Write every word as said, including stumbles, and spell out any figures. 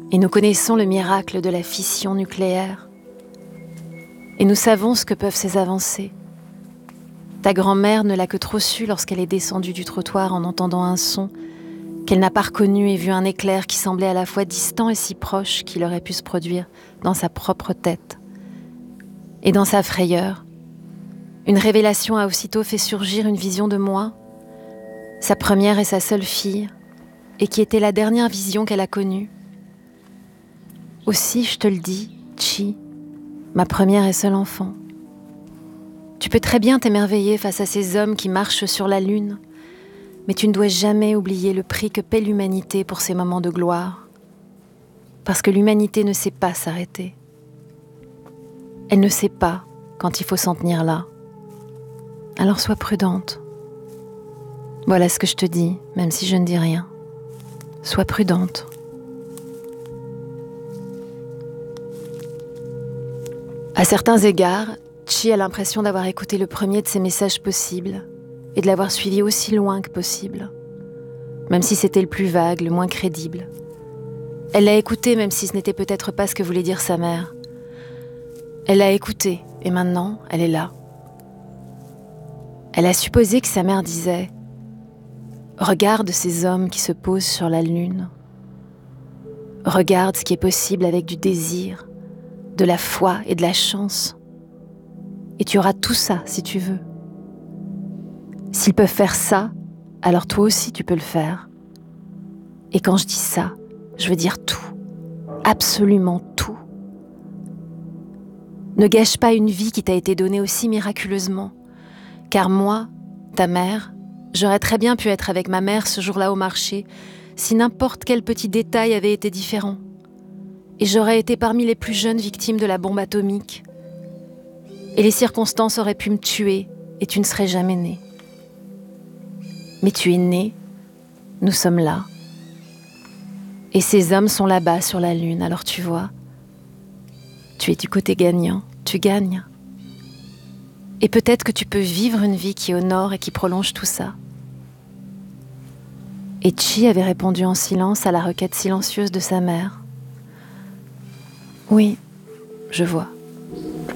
Et nous connaissons le miracle de la fission nucléaire. Et nous savons ce que peuvent ces avancées. Ta grand-mère ne l'a que trop su lorsqu'elle est descendue du trottoir en entendant un son qu'elle n'a pas reconnu et vu un éclair qui semblait à la fois distant et si proche qu'il aurait pu se produire dans sa propre tête. Et dans sa frayeur, une révélation a aussitôt fait surgir une vision de moi, sa première et sa seule fille, et qui était la dernière vision qu'elle a connue. Aussi, je te le dis, Chi, ma première et seule enfant. Tu peux très bien t'émerveiller face à ces hommes qui marchent sur la lune, mais tu ne dois jamais oublier le prix que paie l'humanité pour ces moments de gloire. Parce que l'humanité ne sait pas s'arrêter. Elle ne sait pas quand il faut s'en tenir là. Alors sois prudente. Voilà ce que je te dis, même si je ne dis rien. Sois prudente. À certains égards, Chi a l'impression d'avoir écouté le premier de ces messages possibles et de l'avoir suivi aussi loin que possible, même si c'était le plus vague, le moins crédible. Elle l'a écouté même si ce n'était peut-être pas ce que voulait dire sa mère. Elle l'a écouté et maintenant, elle est là. Elle a supposé que sa mère disait « Regarde ces hommes qui se posent sur la lune. Regarde ce qui est possible avec du désir, de la foi et de la chance. Et tu auras tout ça si tu veux. S'ils peuvent faire ça, alors toi aussi tu peux le faire. Et quand je dis ça, je veux dire tout, absolument tout. Ne gâche pas une vie qui t'a été donnée aussi miraculeusement, car moi, ta mère, j'aurais très bien pu être avec ma mère ce jour-là au marché, si n'importe quel petit détail avait été différent. Et j'aurais été parmi les plus jeunes victimes de la bombe atomique. Et les circonstances auraient pu me tuer, et tu ne serais jamais née. Mais tu es née, nous sommes là. Et ces hommes sont là-bas sur la lune, alors tu vois, tu es du côté gagnant, tu gagnes. Et peut-être que tu peux vivre une vie qui honore et qui prolonge tout ça. Et Chi avait répondu en silence à la requête silencieuse de sa mère. Oui, je vois.